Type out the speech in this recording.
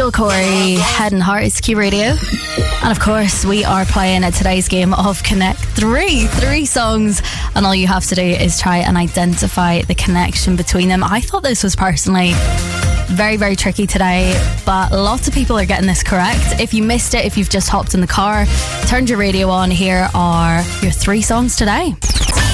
Joel Corey, Head and Heart, it's Q Radio. And of course, we are playing at today's game of Connect 3 songs, and all you have to do is try and identify the connection between them. I thought this was personally very, very tricky today, but lots of people are getting this correct. If you missed it, if you've just hopped in the car, turned your radio on, here are your 3 songs today.